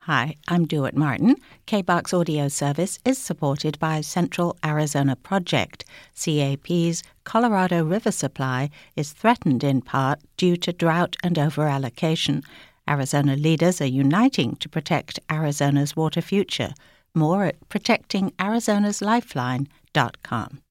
Hi, I'm Dewitt Martin. KBOX audio service is supported by Central Arizona Project. CAP's Colorado River supply is threatened in part due to drought and overallocation. Arizona leaders are uniting to protect Arizona's water future. More at protectingarizonaslifeline.com.